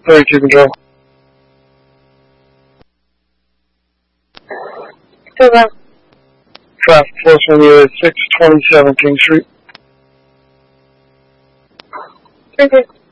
32 control. Still there. Traffic close on you at 627 King Street. 32.